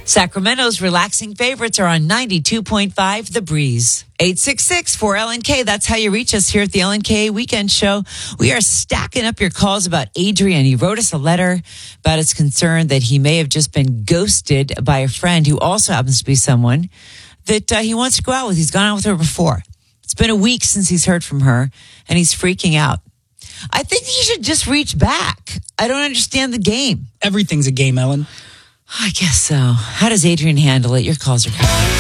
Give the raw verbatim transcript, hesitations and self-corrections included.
Sacramento's relaxing favorites are on ninety-two point five The Breeze. eight six six, four L N K. That's how you reach us here at the L N K Weekend Show. We are stacking up your calls about Adrian. He wrote us a letter about his concern that he may have just been ghosted by a friend who also happens to be someone that uh, he wants to go out with. He's gone out with her before. It's been a week since he's heard from her, and he's freaking out. I think he should just reach back. I don't understand the game. Everything's a game, Ellen. I guess so. How does Adrian handle it? Your calls are coming.